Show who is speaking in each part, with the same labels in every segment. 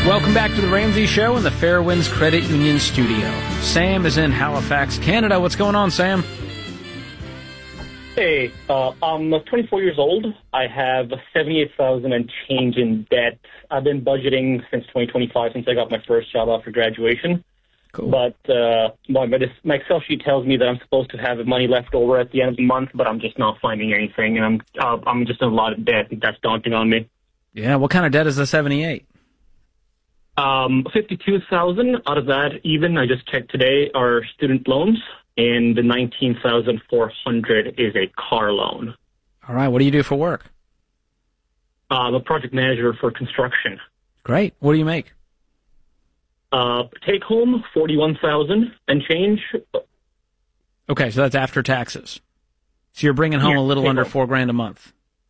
Speaker 1: Welcome back to the Ramsey Show in the Fairwinds Credit Union studio. Sam is in Halifax, Canada. What's going on, Sam?
Speaker 2: Hey, I'm 24 years old. I have $78,000 and change in debt. I've been budgeting since 2025, since I got my first job after graduation.
Speaker 1: Cool.
Speaker 2: But my Excel sheet tells me that I'm supposed to have money left over at the end of the month, but I'm just not finding anything, and I'm just in a lot of debt. That's daunting on me.
Speaker 1: Yeah, what kind of debt is the 78?
Speaker 2: $52,000 out of that. Even I just checked today are student loans, and the $19,400 is a car loan.
Speaker 1: All right, what do you do for work?
Speaker 2: I'm a project manager for construction.
Speaker 1: Great. What do you make?
Speaker 2: Take home $41,000 and change.
Speaker 1: Okay, so that's after taxes. So you're bringing home a little under $4,000 a month.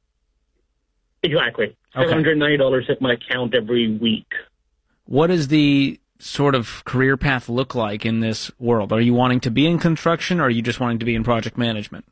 Speaker 2: Exactly.
Speaker 1: Okay.
Speaker 2: $790 hit my account every week.
Speaker 1: What does the sort of career path look like in this world? Are you wanting to be in construction, or are you just wanting to be in project management?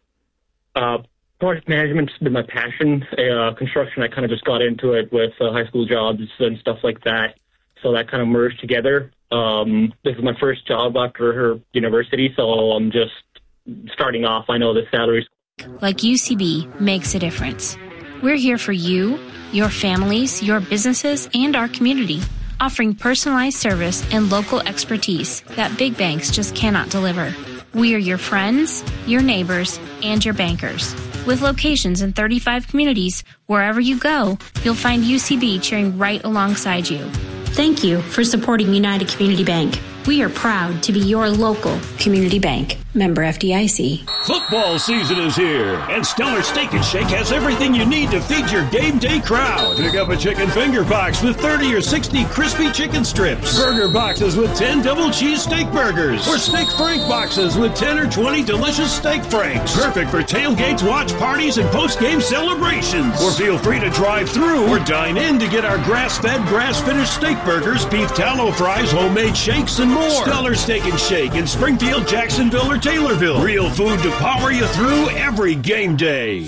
Speaker 2: Project management's been my passion. Construction, I kind of just got into it with high school jobs and stuff like that. So that kind of merged together. This is my first job after university, so I'm just starting off. I know the salaries.
Speaker 3: Like UCB makes a difference. We're here for you, your families, your businesses, and our community, offering personalized service and local expertise that big banks just cannot deliver. We are your friends, your neighbors, and your bankers. With locations in 35 communities, wherever you go, you'll find UCB cheering right alongside you.
Speaker 4: Thank you for supporting United Community Bank. We are proud to be your local community bank. Member FDIC.
Speaker 5: Football season is here, and Stellar Steak and Shake has everything you need to feed your game day crowd. Pick up a chicken finger box with 30 or 60 crispy chicken strips, burger boxes with 10 double cheese steak burgers, or steak frank boxes with 10 or 20 delicious steak franks. Perfect for tailgates, watch parties, and post-game celebrations. Or feel free to drive through or dine in to get our grass-fed, grass-finished steak burgers, beef tallow fries, homemade shakes, and more. Stellar Steak and Shake in Springfield, Jacksonville, or Taylorville. Real food to power you through every game day.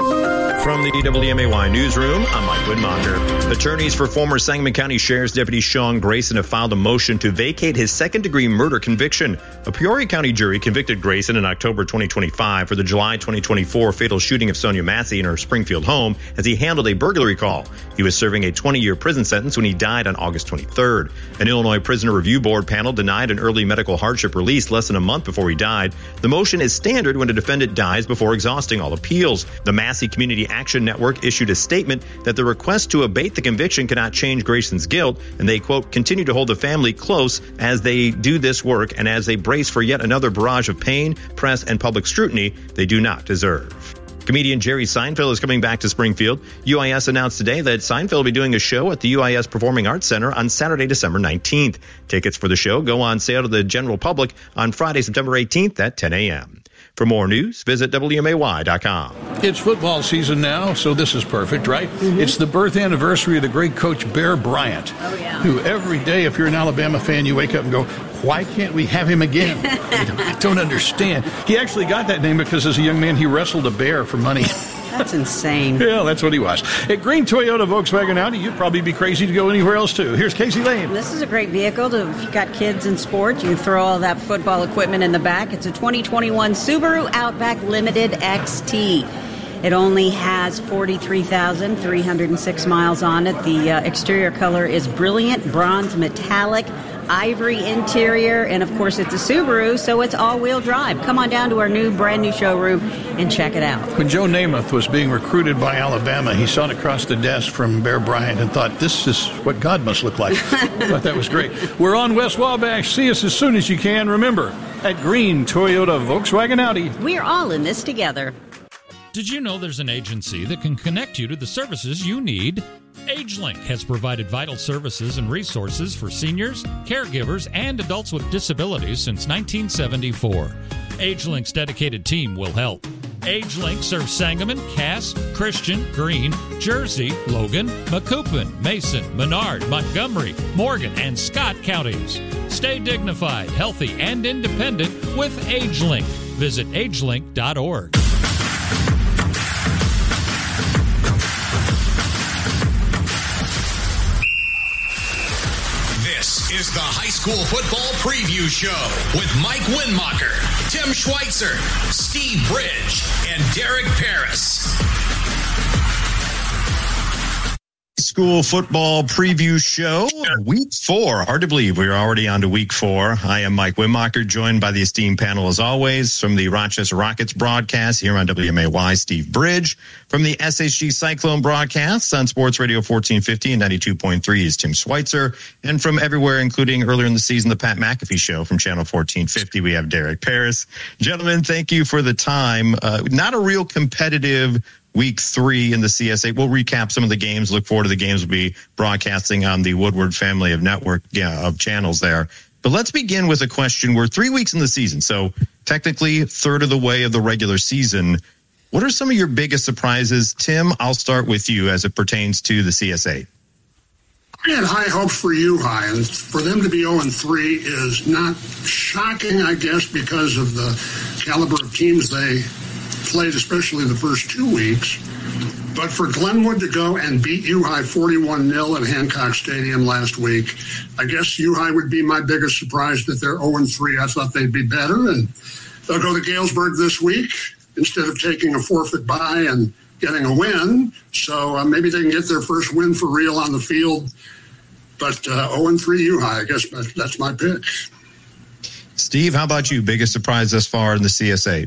Speaker 6: From the WMAY newsroom, I'm Mike Widmacher. Attorneys for former Sangamon County Sheriff's Deputy Sean Grayson have filed a motion to vacate his second-degree murder conviction. A Peoria County jury convicted Grayson in October 2025 for the July 2024 fatal shooting of Sonia Massey in her Springfield home as he handled a burglary call. He was serving a 20-year prison sentence when he died on August 23rd. An Illinois Prisoner Review Board panel denied an early medical hardship release less than a month before he died. The motion is standard when a defendant dies before exhausting all appeals. The Massey Community Action Network issued a statement that the request to abate the conviction cannot change Grayson's guilt, and they, quote, continue to hold the family close as they do this work and as they brace for yet another barrage of pain, press, and public scrutiny they do not deserve. Comedian Jerry Seinfeld is coming back to Springfield. UIS announced today that Seinfeld will be doing a show at the UIS Performing Arts Center on Saturday, December 19th. Tickets for the show go on sale to the general public on Friday, September 18th at 10 a.m. For more news, visit WMAY.com.
Speaker 7: It's football season now, so this is perfect, right? Mm-hmm. It's the birth anniversary of the great coach Bear Bryant, who every day, if you're an Alabama fan, you wake up and go, why can't we have him again? I don't understand. He actually got that name because as a young man, he wrestled a bear for money.
Speaker 8: That's insane.
Speaker 7: Yeah, that's what he was. At Green Toyota Volkswagen Audi, you'd probably be crazy to go anywhere else, too. Here's Casey Lane.
Speaker 8: This is a great vehicle. If you've got kids in sports, you can throw all that football equipment in the back. It's a 2021 Subaru Outback Limited XT. It only has 43,306 miles on it. The exterior color is brilliant bronze metallic, ivory interior, and of course it's a Subaru, so it's all-wheel drive. Come on down to our brand new showroom and check it out.
Speaker 7: When Joe Namath was being recruited by Alabama, he saw it across the desk from Bear Bryant and thought, this is what God must look like. Thought that was great. We're on West Wabash. See us as soon as you can. Remember, at Green Toyota Volkswagen Audi.
Speaker 8: We're all in this together.
Speaker 9: Did you know there's an agency that can connect you to the services you need? AgeLink has provided vital services and resources for seniors, caregivers, and adults with disabilities since 1974. AgeLink's dedicated team will help. AgeLink serves Sangamon, Cass, Christian, Greene, Jersey, Logan, Macoupin, Mason, Menard, Montgomery, Morgan, and Scott counties. Stay dignified, healthy, and independent with AgeLink. Visit agelink.org.
Speaker 10: This is the High School Football Preview Show with Mike Winmacher, Tim Schweitzer, Steve Bridge, and Derek Paris.
Speaker 6: School Football Preview Show, Week 4. Hard to believe we're already on to Week 4. I am Mike Winmacher, joined by the esteemed panel as always from the Rochester Rockets broadcast here on WMAY, Steve Bridge. From the SHG Cyclone broadcasts on Sports Radio 1450 and 92.3 is Tim Schweitzer. And from everywhere, including earlier in the season, the Pat McAfee Show from Channel 1450, we have Derek Paris. Gentlemen, thank you for the time. Not a real competitive Week 3 in the CSA. We'll recap some of the games. Look forward to the games we'll be broadcasting on the Woodward family of network of channels there. But let's begin with a question. We're 3 weeks in the season, so technically third of the way of the regular season. What are some of your biggest surprises? Tim, I'll start with you as it pertains to the CSA.
Speaker 11: I had high hopes for U-High, and for them to be 0-3 is not shocking, I guess, because of the caliber of teams they played, especially the first 2 weeks. But for Glenwood to go and beat U-High 41-0 at Hancock Stadium last week, I guess U-High would be my biggest surprise that they're 0-3. I thought they'd be better, and they'll go to Galesburg this week instead of taking a forfeit bye and getting a win. So maybe they can get their first win for real on the field. But 0-3 U-High, I guess that's my pick.
Speaker 6: Steve, how about you? Biggest surprise thus far in the CSA?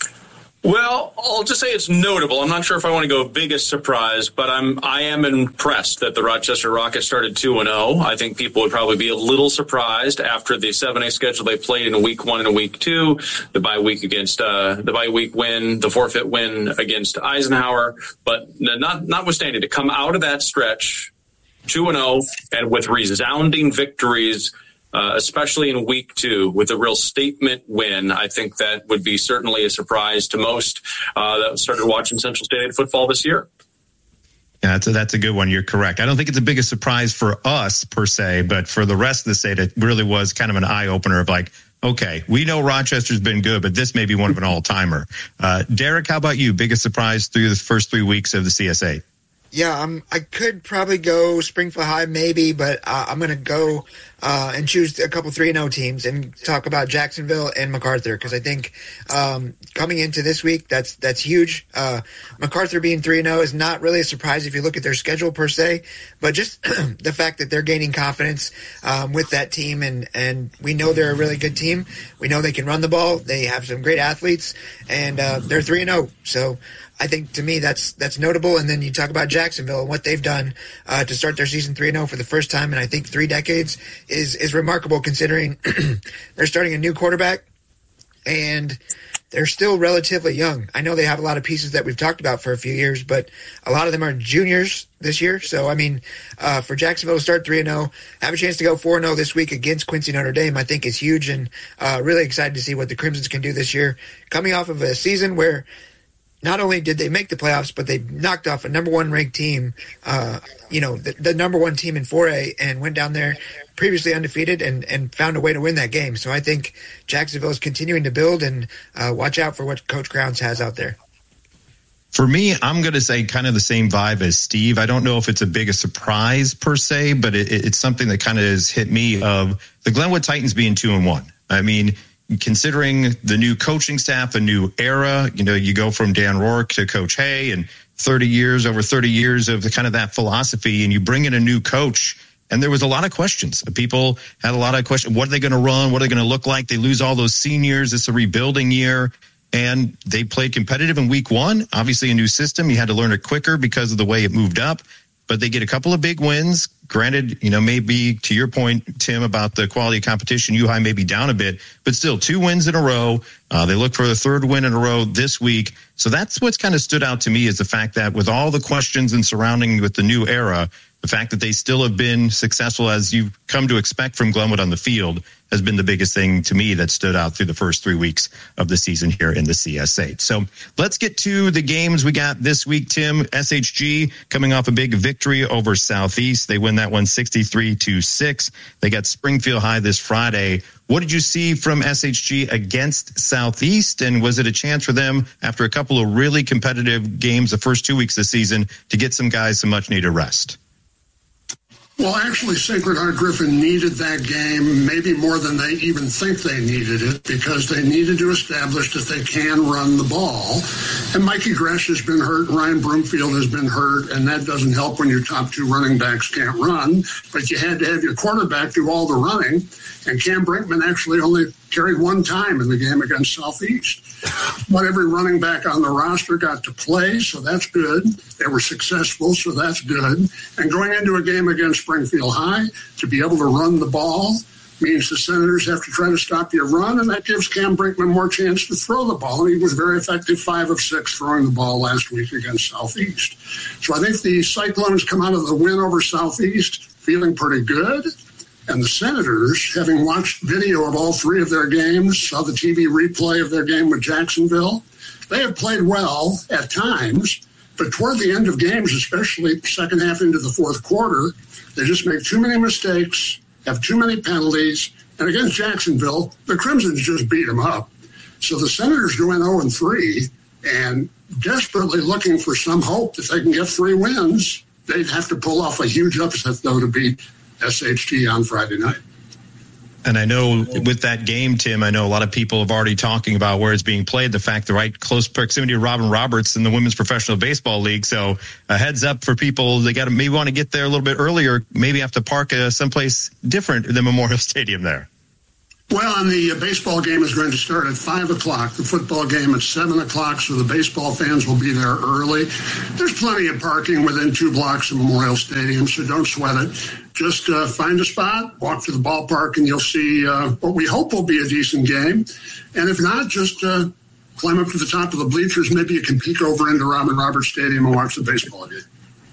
Speaker 12: Well, I'll just say it's notable. I'm not sure if I want to go biggest surprise, but I am impressed that the Rochester Rockets started 2-0. I think people would probably be a little surprised after the 7A schedule they played in Week 1 and Week 2, the bye week win, the forfeit win against Eisenhower. But notwithstanding, to come out of that stretch 2-0 and with resounding victories, especially in Week 2 with a real statement win, I think that would be certainly a surprise to most that started watching Central State football this year.
Speaker 6: Yeah, that's a good one. You're correct. I don't think it's the biggest surprise for us per se, but for the rest of the state, it really was kind of an eye-opener of like, okay, we know Rochester's been good, but this may be one of an all-timer. Derek, how about you? Biggest surprise through the first 3 weeks of the CSA?
Speaker 13: Yeah, I could probably go Springfield High maybe, but I'm going to go and choose a couple 3-0 teams and talk about Jacksonville and MacArthur, because I think coming into this week, that's huge. MacArthur being 3-0 is not really a surprise if you look at their schedule per se, but just the fact that they're gaining confidence with that team, and we know they're a really good team. We know they can run the ball. They have some great athletes, and they're 3-0. So I think, to me, that's notable. And then you talk about Jacksonville and what they've done to start their season 3-0 for the first time in, I think, 3 decades is remarkable, considering they're starting a new quarterback and they're still relatively young. I know they have a lot of pieces that we've talked about for a few years, but a lot of them are juniors this year. So, I mean, for Jacksonville to start 3-0, have a chance to go 4-0 this week against Quincy Notre Dame, I think is huge, and really excited to see what the Crimsons can do this year, coming off of a season where not only did they make the playoffs, but they knocked off a number 1 ranked team, the number 1 team in 4A, and went down there previously undefeated and found a way to win that game. So I think Jacksonville is continuing to build, and watch out for what Coach Grounds has out there.
Speaker 6: For me, I'm going to say kind of the same vibe as Steve. I don't know if it's a big surprise per se, but it's something that kind of has hit me of the Glenwood Titans being 2-1. I mean, considering the new coaching staff, a new era, you go from Dan Rourke to Coach Hay, and over 30 years of kind of that philosophy, and you bring in a new coach, and there was a lot of questions. People had a lot of questions. What are they going to run? What are they going to look like? They lose all those seniors. It's a rebuilding year, and they played competitive in Week 1. Obviously, a new system. You had to learn it quicker because of the way it moved up. But they get a couple of big wins. Granted, maybe to your point, Tim, about the quality of competition, U-High may be down a bit, but still 2 wins in a row. They look for the 3rd win in a row this week. So that's what's kind of stood out to me, is the fact that with all the questions and surrounding with the new era, the fact that they still have been successful, as you've come to expect from Glenwood on the field, has been the biggest thing to me that stood out through the first 3 weeks of the season here in the CSA. So let's get to the games we got this week, Tim. SHG coming off a big victory over Southeast. They win that one 63-6. They got Springfield High this Friday. What did you see from SHG against Southeast? And was it a chance for them, after a couple of really competitive games the first 2 weeks of the season, to get some guys some much-needed rest?
Speaker 11: Well, actually, Sacred Heart Griffin needed that game maybe more than they even think they needed it, because they needed to establish that they can run the ball. And Mikey Gresh has been hurt, Ryan Broomfield has been hurt, and that doesn't help when your top two running backs can't run. But you had to have your quarterback do all the running, and Cam Brinkman actually only carried one time in the game against Southeast. But every running back on the roster got to play, so that's good. They were successful, so that's good. And going into a game against Springfield High, to be able to run the ball means the Senators have to try to stop your run, and that gives Cam Brinkman more chance to throw the ball. And he was very effective, 5 of 6 throwing the ball last week against Southeast. So I think the Cyclones come out of the win over Southeast feeling pretty good. And the Senators, having watched video of all 3 of their games, saw the TV replay of their game with Jacksonville, they have played well at times, but toward the end of games, especially second half into the fourth quarter, they just make too many mistakes, have too many penalties, and against Jacksonville, the Crimsons just beat them up. So the Senators go in 0-3 and desperately looking for some hope that they can get 3 wins. They'd have to pull off a huge upset, though, to beat SHG on Friday night.
Speaker 6: And I know with that game, Tim, I know a lot of people have already talking about where it's being played, the fact the right close proximity to Robin Roberts in the Women's Professional Baseball League. So a heads up for people, they got to maybe want to get there a little bit earlier, maybe have to park someplace different than Memorial Stadium there.
Speaker 11: Well, and the baseball game is going to start at 5 o'clock, the football game at 7 o'clock, so the baseball fans will be there early. There's plenty of parking within 2 blocks of Memorial Stadium, so don't sweat it. Just find a spot, walk to the ballpark, and you'll see what we hope will be a decent game. And if not, just climb up to the top of the bleachers. Maybe you can peek over into Robin Roberts Stadium and watch the baseball game.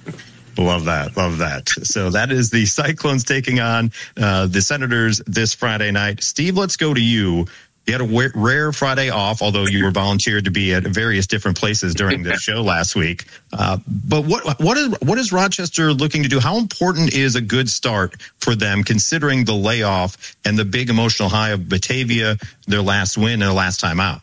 Speaker 6: Love that. Love that. So that is the Cyclones taking on the Senators this Friday night. Steve, let's go to you. You had a rare Friday off, although you were volunteered to be at various different places during the show last week. But what is Rochester looking to do? How important is a good start for them, considering the layoff and the big emotional high of Batavia, their last win and their last time out?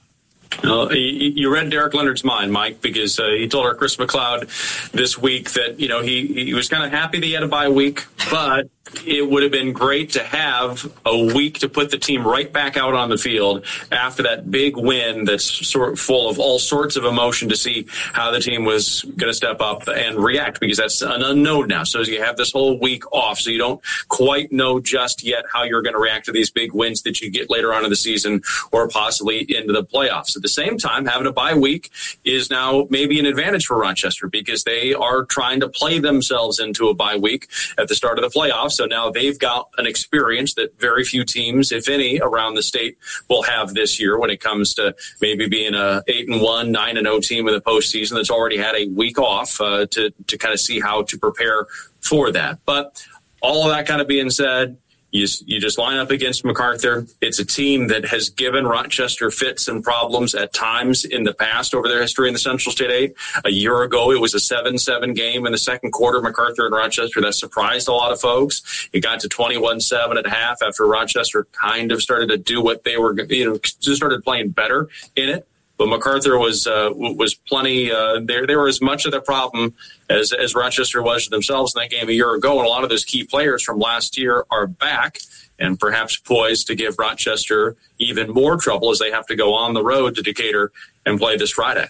Speaker 12: You read Derek Leonard's mind, Mike, because he told our Chris McLeod this week that, he was kind of happy that he had a bye week, but it would have been great to have a week to put the team right back out on the field after that big win that's sort of full of all sorts of emotion, to see how the team was going to step up and react, because that's an unknown now. So you have this whole week off, so you don't quite know just yet how you're going to react to these big wins that you get later on in the season or possibly into the playoffs. At the same time, having a bye week is now maybe an advantage for Rochester, because they are trying to play themselves into a bye week at the start of the playoffs. So now they've got an experience that very few teams, if any, around the state will have this year when it comes to maybe being a 8-1, 9-0 team in the postseason that's already had a week off to kind of see how to prepare for that. But all of that kind of being said, you just line up against MacArthur. It's a team that has given Rochester fits and problems at times in the past over their history in the Central State 8. A year ago, it was a 7-7 game in the second quarter, MacArthur and Rochester. That surprised a lot of folks. It got to 21-7 at half after Rochester kind of started to do what they were, just started playing better in it. But MacArthur was plenty. They were as much of the problem as Rochester was themselves in that game a year ago. And a lot of those key players from last year are back and perhaps poised to give Rochester even more trouble as they have to go on the road to Decatur and play this Friday.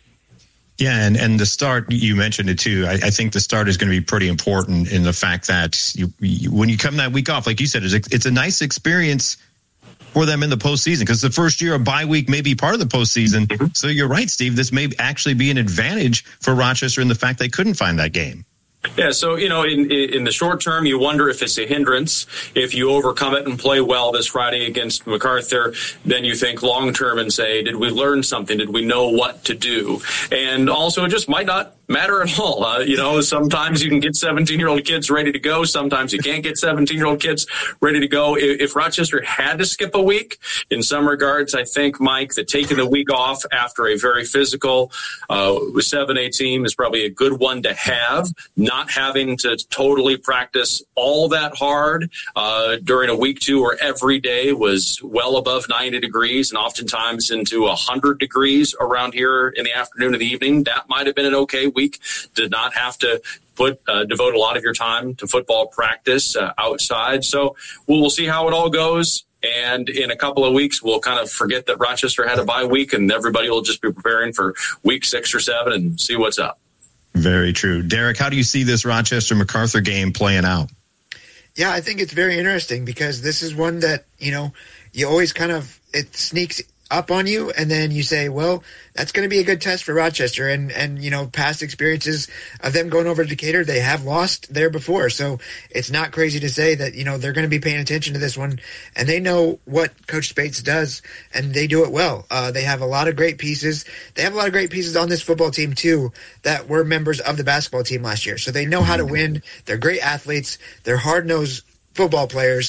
Speaker 6: Yeah, and the start, you mentioned it too. I think the start is going to be pretty important in the fact that you when you come that week off, like you said, it's a nice experience for them in the postseason, because the first year, a bye week may be part of the postseason. Mm-hmm. So you're right, Steve. This may actually be an advantage for Rochester in the fact they couldn't find that game.
Speaker 12: Yeah, so, in the short term, you wonder if it's a hindrance. If you overcome it and play well this Friday against MacArthur, then you think long term and say, did we learn something? Did we know what to do? And also, it just might not matter at all. Sometimes you can get 17-year-old kids ready to go. Sometimes you can't get 17-year-old kids ready to go. If Rochester had to skip a week, in some regards, I think, Mike, that taking the week off after a very physical 7A team is probably a good one to have. Not having to totally practice all that hard during a week 2 where every day was well above 90 degrees and oftentimes into 100 degrees around here in the afternoon and the evening. That might have been an okay week. Did not have to devote a lot of your time to football practice outside. So we'll see how it all goes. And in a couple of weeks, we'll kind of forget that Rochester had a bye week, and everybody will just be preparing for week 6 or 7 and see what's up.
Speaker 6: Very true. Derek, how do you see this Rochester-MacArthur game playing out?
Speaker 13: Yeah, I think it's very interesting because this is one that, you always kind of, it sneaks up on you, and then you say, well, that's going to be a good test for Rochester. And past experiences of them going over to Decatur, they have lost there before. So it's not crazy to say that, they're going to be paying attention to this one, and they know what Coach Spates does, and they do it well. They have a lot of great pieces. They have a lot of great pieces on this football team, too, that were members of the basketball team last year. So they know how to win. They're great athletes. They're hard-nosed football players,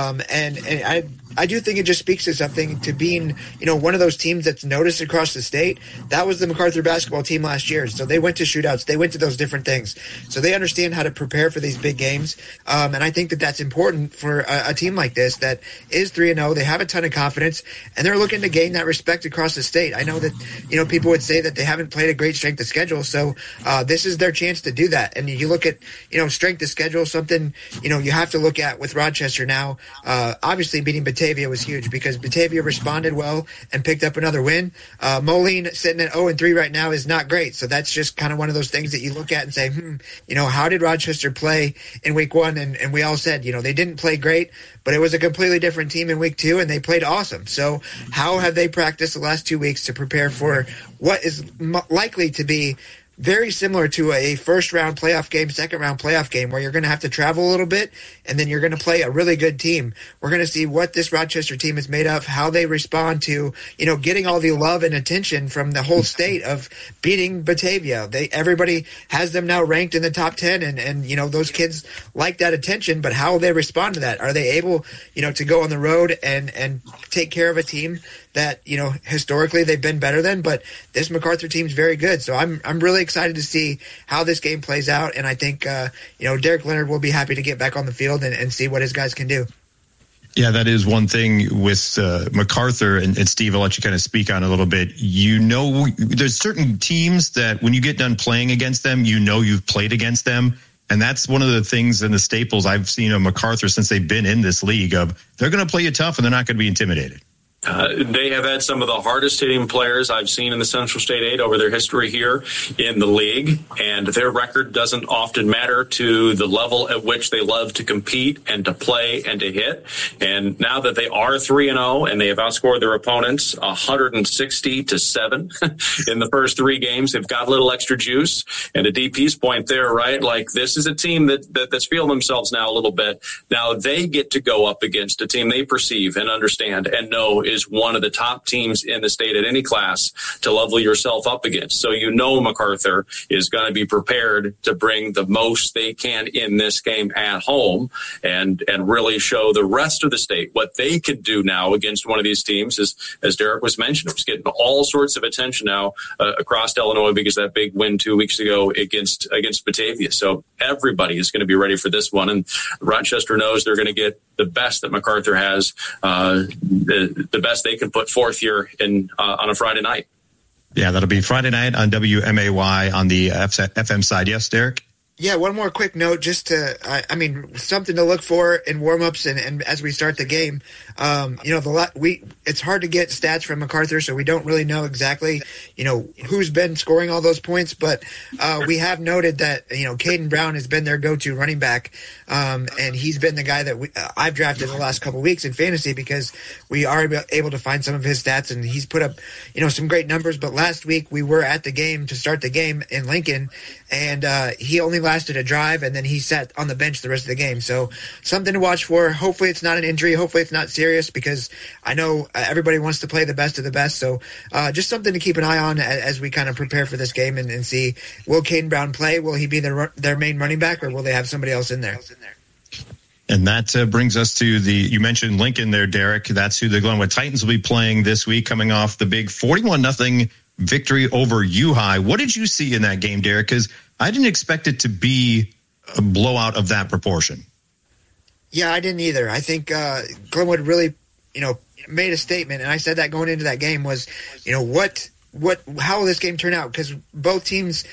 Speaker 13: and I do think it just speaks to something, to being one of those teams that's noticed across the state. That was the MacArthur basketball team last year, so they went to shootouts, they went to those different things, so they understand how to prepare for these big games, and I think that that's important for a team like this that is 3-0. They have a ton of confidence, and they're looking to gain that respect across the state. I know that people would say that they haven't played a great strength of schedule, so this is their chance to do that. And you look at strength of schedule, something you have to look at with Rochester now. Obviously beating Batavia was huge because Batavia responded well and picked up another win. Moline sitting at 0-3 right now is not great, so that's just kind of one of those things that you look at and say, how did Rochester play in week 1? And we all said, they didn't play great, but it was a completely different team in week 2, and they played awesome. So how have they practiced the last 2 weeks to prepare for what is likely to be very similar to a first-round playoff game, second-round playoff game, where you're going to have to travel a little bit, and then you're going to play a really good team. We're going to see what this Rochester team is made of, how they respond to, getting all the love and attention from the whole state of beating Batavia. Everybody has them now ranked in the top 10, and those kids like that attention, but how will they respond to that? Are they able, to go on the road and take care of a team that, historically they've been better than, but this MacArthur team's very good. So I'm really excited to see how this game plays out. And I think, Derek Leonard will be happy to get back on the field and see what his guys can do.
Speaker 6: Yeah, that is one thing with MacArthur, and Steve, I'll let you kind of speak on a little bit. There's certain teams that when you get done playing against them, you've played against them. And that's one of the things in the staples I've seen of MacArthur since they've been in this league of they're going to play you tough and they're not going to be intimidated.
Speaker 12: They have had some of the hardest hitting players I've seen in the Central State 8 over their history here in the league, and their record doesn't often matter to the level at which they love to compete and to play and to hit. And now that they are 3-0 and they have outscored their opponents 160-7 in the first 3 games, they've got a little extra juice. And to DP's point there, right, like this is a team that's feeling themselves now a little bit. Now they get to go up against a team they perceive and understand and know is one of the top teams in the state at any class to level yourself up against. So MacArthur is going to be prepared to bring the most they can in this game at home and really show the rest of the state what they can do now against one of these teams. As Derek was mentioning, it's getting all sorts of attention now across Illinois because that big win 2 weeks ago against Batavia. So everybody is going to be ready for this one, and Rochester knows they're going to get the best that MacArthur has, the best they can put forth here on a Friday night.
Speaker 6: Yeah, that'll be Friday night on WMAY on the FM side. Yes, Derek?
Speaker 13: Yeah, one more quick note, just to, something to look for in warm-ups and as we start the game. It's hard to get stats from MacArthur, so we don't really know exactly, who's been scoring all those points. But we have noted that, Caden Brown has been their go-to running back, and he's been the guy that I've drafted the last couple of weeks in fantasy because we are able to find some of his stats, and he's put up, some great numbers. But last week we were at the game to start the game in Lincoln, and he only lasted a drive, and then he sat on the bench the rest of the game. So something to watch for. Hopefully it's not an injury. Hopefully it's not serious because I know everybody wants to play the best of the best. So just something to keep an eye on as we kind of prepare for this game and see, will Caden Brown play? Will he be their main running back, or will they have somebody else in there?
Speaker 6: And that brings us to you mentioned Lincoln there, Derek. That's who the Glenwood Titans will be playing this week, coming off the big 41-0 victory over U-High. What did you see in that game, Derek? Because I didn't expect it to be a blowout of that proportion.
Speaker 13: Yeah, I didn't either. I think Glenwood really, made a statement, and I said that going into that game was, how will this game turn out? Because both teams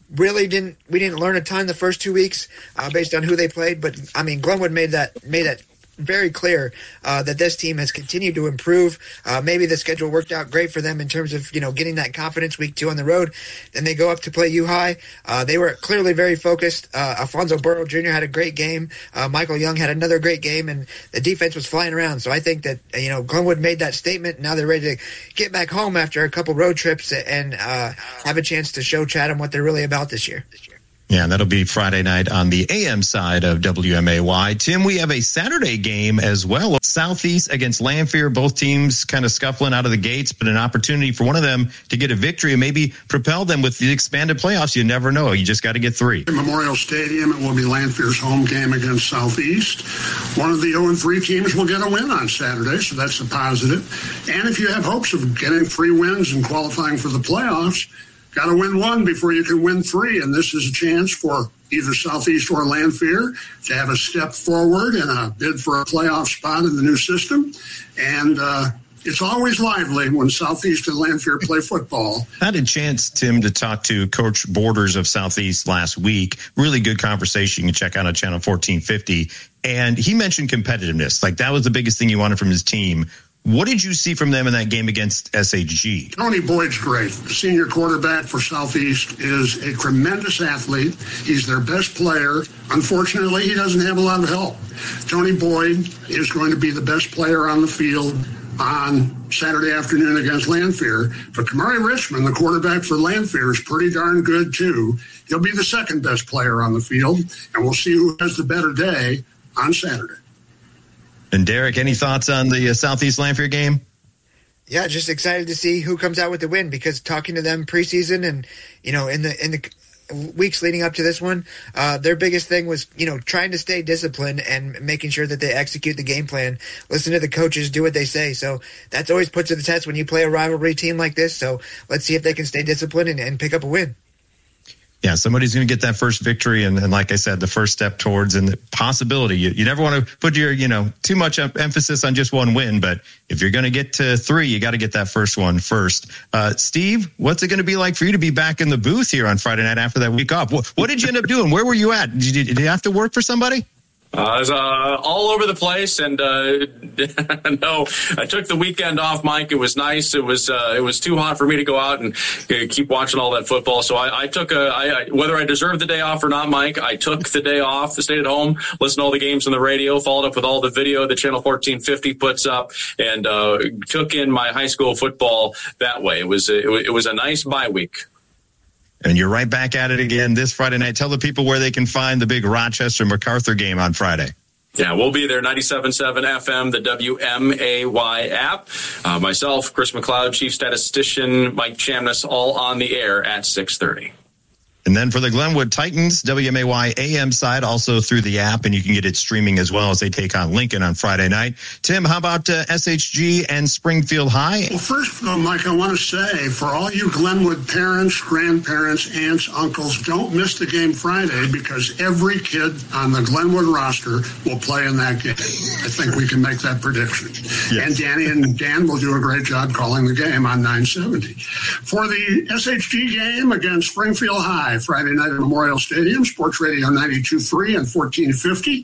Speaker 13: we didn't learn a ton the first 2 weeks based on who they played, but I mean Glenwood made that very clear that this team has continued to improve. Maybe the schedule worked out great for them in terms of getting that confidence week 2 on the road. Then they go up to play U-High. They were clearly very focused. Alfonso Burrow Jr. had a great game. Michael Young had another great game, and the defense was flying around. So I think that Glenwood made that statement. Now they're ready to get back home after a couple road trips and have a chance to show Chatham what they're really about this year.
Speaker 6: Yeah, and that'll be Friday night on the AM side of WMAY. Tim, we have a Saturday game as well. Southeast against Lanphier, both teams kind of scuffling out of the gates, but an opportunity for one of them to get a victory and maybe propel them with the expanded playoffs. You never know. You just got to get 3.
Speaker 11: At Memorial Stadium, it will be Lanphier's home game against Southeast. One of the 0-3 teams will get a win on Saturday, so that's a positive. And if you have hopes of getting 3 wins and qualifying for the playoffs, got to win 1 before you can win 3, and this is a chance for either Southeast or Lanphier to have a step forward and a bid for a playoff spot in the new system. And it's always lively when Southeast and Lanphier play football.
Speaker 6: I had a chance, Tim, to talk to Coach Borders of Southeast last week. Really good conversation. You can check out on Channel 1450. And he mentioned competitiveness. Like, that was the biggest thing he wanted from his team. What did you see from them in that game against SHG?
Speaker 11: Tony Boyd's great. The senior quarterback for Southeast is a tremendous athlete. He's their best player. Unfortunately, he doesn't have a lot of help. Tony Boyd is going to be the best player on the field on Saturday afternoon against Lanphier. But Kamari Richmond, the quarterback for Lanphier, is pretty darn good, too. He'll be the second best player on the field, and we'll see who has the better day on Saturday.
Speaker 6: And Derek, any thoughts on the Southeast Lanphier game?
Speaker 13: Yeah, just excited to see who comes out with the win, because talking to them preseason and in the weeks leading up to this one, their biggest thing was trying to stay disciplined and making sure that they execute the game plan. Listen to the coaches, do what they say. So that's always put to the test when you play a rivalry team like this. So let's see if they can stay disciplined and pick up a win.
Speaker 6: Yeah, somebody's going to get that first victory, and like I said, the first step towards and the possibility. You never want to put your too much emphasis on just one win, but if you're going to get to 3, you got to get that first one first. Steve, what's it going to be like for you to be back in the booth here on Friday night after that week off? What did you end up doing? Where were you at? Did you have to work for somebody?
Speaker 12: I was all over the place, and no, I took the weekend off, Mike. It was nice. It was too hot for me to go out and keep watching all that football. So I took whether I deserved the day off or not, Mike, I took the day off, stayed at home, listened to all the games on the radio, followed up with all the video that Channel 1450 puts up, and took in my high school football that way. It was a nice bye week.
Speaker 6: And you're right back at it again this Friday night. Tell the people where they can find the big Rochester-MacArthur game on Friday.
Speaker 12: Yeah, we'll be there, 97.7 FM, the WMAY app. Myself, Chris McLeod, Chief Statistician, Mike Chamness, all on the air at 6:30.
Speaker 6: And then for the Glenwood Titans, WMAY AM side, also through the app, and you can get it streaming as well as they take on Lincoln on Friday night. Tim, how about SHG and Springfield High?
Speaker 11: Well, first of all, Mike, I want to say, for all you Glenwood parents, grandparents, aunts, uncles, don't miss the game Friday, because every kid on the Glenwood roster will play in that game. I think we can make that prediction. Yes. And Danny and Dan will do a great job calling the game on 970. For the SHG game against Springfield High, Friday night at Memorial Stadium, Sports Radio 92.3 and 1450,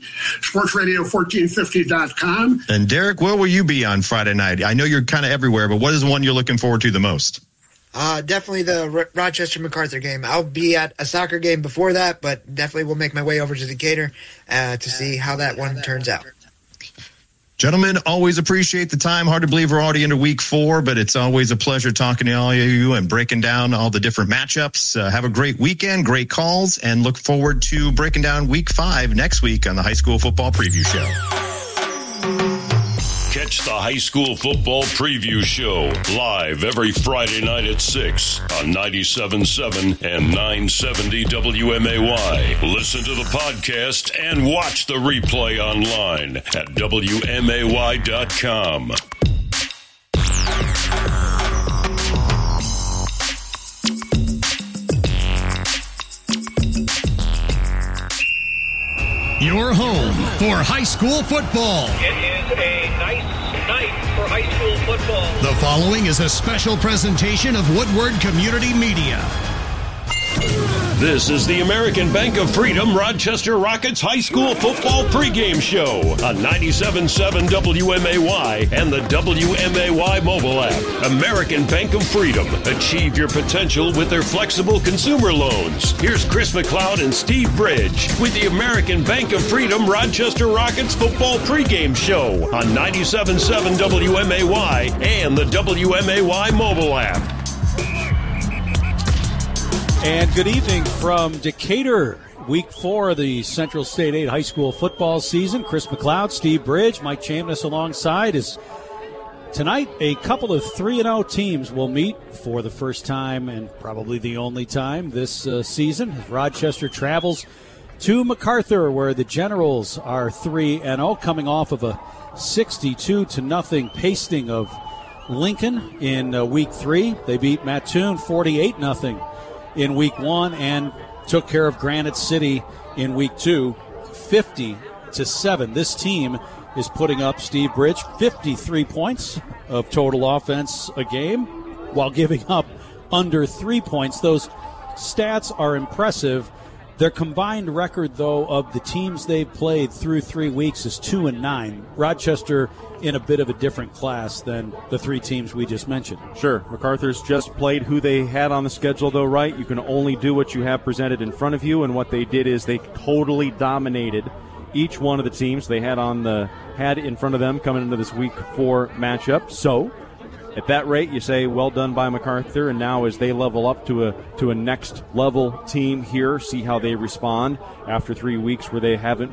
Speaker 11: sportsradio1450.com.
Speaker 6: And Derek, where will you be on Friday night? I know you're kind of everywhere, but what is the one you're looking forward to the most?
Speaker 13: Definitely the Rochester-MacArthur game. I'll be at a soccer game before that, but definitely will make my way over to Decatur to see how that one turns out.
Speaker 6: Gentlemen, always appreciate the time. Hard to believe we're already into week 4, but it's always a pleasure talking to all of you and breaking down all the different matchups. Have a great weekend, great calls, and look forward to breaking down week 5 next week on the High School Football Preview Show.
Speaker 5: Catch the High School Football Preview Show live every Friday night at 6 on 97.7 and 970 WMAY. Listen to the podcast and watch the replay online at WMAY.com.
Speaker 14: Your home for high school football.
Speaker 15: It is a nice night for high school football.
Speaker 14: The following is a special presentation of Woodward Community Media.
Speaker 5: This is the American Bank of Freedom Rochester Rockets High School Football Pregame Show on 97.7 WMAY and the WMAY mobile app. American Bank of Freedom. Achieve your potential with their flexible consumer loans. Here's Chris McLeod and Steve Bridge with the American Bank of Freedom Rochester Rockets Football Pregame Show on 97.7 WMAY and the WMAY mobile app.
Speaker 16: And good evening from Decatur. Week 4 of the Central State 8 high school football season. Chris McLeod, Steve Bridge, Mike Chamness alongside. Tonight, a couple of 3-0 teams will meet for the first time and probably the only time this season as Rochester travels to MacArthur, where the Generals are 3-0, coming off of a 62-0 pasting of Lincoln in Week 3. They beat Mattoon 48-0 in Week 1 and took care of Granite City in Week 2, 50-7. This team is putting up, Steve Bridge, 53 points of total offense a game while giving up under 3 points. Those stats are impressive. Their combined record, though, of the teams they've played through 3 weeks is 2-9. Rochester in a bit of a different class than the 3 teams we just mentioned.
Speaker 17: Sure. MacArthur's just played who they had on the schedule, though, right? You can only do what you have presented in front of you, and what they did is they totally dominated each one of the teams they had in front of them coming into this Week 4 matchup. So, at that rate, you say, well done by MacArthur, and now as they level up to a next level team here, see how they respond after 3 weeks where they haven't